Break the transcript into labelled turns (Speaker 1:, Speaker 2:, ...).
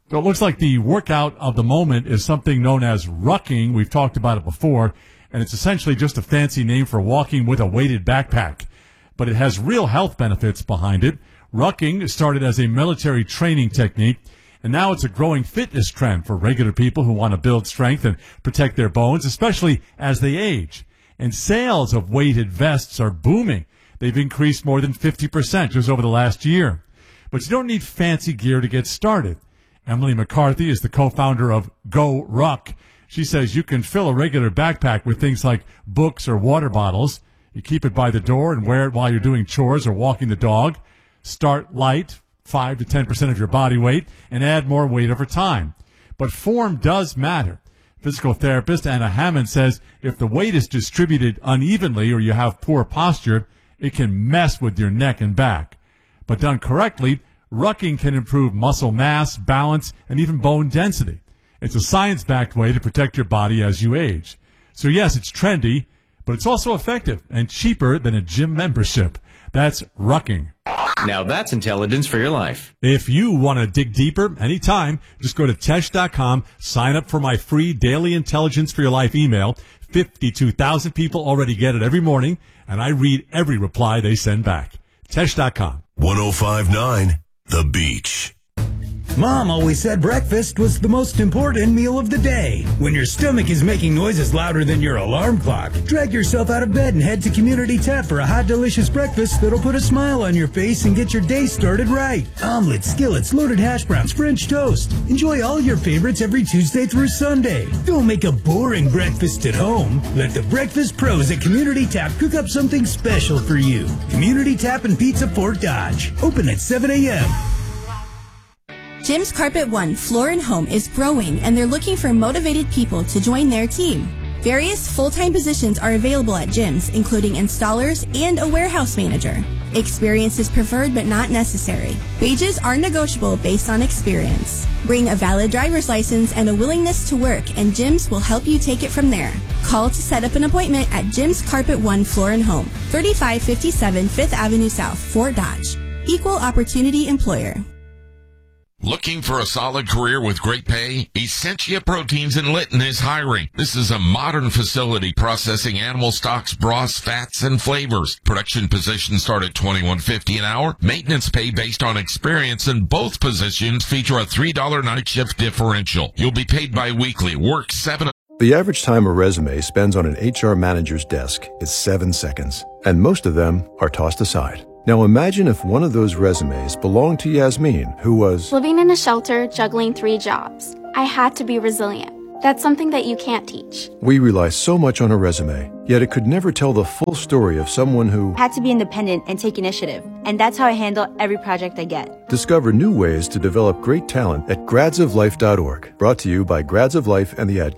Speaker 1: So it looks like the workout of the moment is something known as rucking. We've talked about it before, and it's essentially just a fancy name for walking with a weighted backpack. But it has real health benefits behind it. Rucking started as a military training technique, and now it's a growing fitness trend for regular people who want to build strength and protect their bones, especially as they age. And sales of weighted vests are booming. They've increased more than 50% just over the last year. But you don't need fancy gear to get started. Emily McCarthy is the co-founder of Go Ruck. She says you can fill a regular backpack with things like books or water bottles. You keep it by the door and wear it while you're doing chores or walking the dog. Start light, 5 to 10% of your body weight, and add more weight over time. But form does matter. Physical therapist Anna Hammond says if the weight is distributed unevenly or you have poor posture, it can mess with your neck and back. But done correctly, rucking can improve muscle mass, balance, and even bone density. It's a science-backed way to protect your body as you age. So yes, it's trendy, but it's also effective and cheaper than a gym membership. That's rucking.
Speaker 2: Now that's intelligence for your life.
Speaker 1: If you want to dig deeper anytime, just go to Tesh.com, sign up for my free daily intelligence for your life email. 52,000 people already get it every morning, and I read every reply they send back. Tesh.com.
Speaker 3: 105.9 The Beach.
Speaker 4: Mom always said breakfast was the most important meal of the day. When your stomach is making noises louder than your alarm clock, drag yourself out of bed and head to Community Tap for a hot, delicious breakfast that'll put a smile on your face and get your day started right. Omelets, skillets, loaded hash browns, French toast. Enjoy all your favorites every Tuesday through Sunday. Don't make a boring breakfast at home. Let the breakfast pros at Community Tap cook up something special for you. Community Tap and Pizza Fort Dodge. Open at 7 a.m.
Speaker 5: Jim's Carpet One Floor and Home is growing, and they're looking for motivated people to join their team. Various full-time positions are available at Jim's, including installers and a warehouse manager. Experience is preferred but not necessary. Wages are negotiable based on experience. Bring a valid driver's license and a willingness to work, and Jim's will help you take it from there. Call to set up an appointment at Jim's Carpet One Floor and Home, 3557 5th Avenue South, Fort Dodge. Equal opportunity employer.
Speaker 6: Looking for a solid career with great pay? Essentia Proteins in Lytton is hiring. This is a modern facility processing animal stocks, broths, fats, and flavors. Production positions start at $21.50 an hour. Maintenance pay based on experience, and both positions feature a $3 night shift differential. You'll be paid bi-weekly. Work 7.
Speaker 7: The average time a resume spends on an HR manager's desk is 7 seconds, and most of them are tossed aside. Now imagine if one of those resumes belonged to Yasmin, who was
Speaker 8: living in a shelter, juggling 3 jobs. I had to be resilient. That's something that you can't teach.
Speaker 7: We rely so much on a resume, yet it could never tell the full story of someone who
Speaker 9: had to be independent and take initiative. And that's how I handle every project I get.
Speaker 7: Discover new ways to develop great talent at gradsoflife.org. Brought to you by Grads of Life and the Ad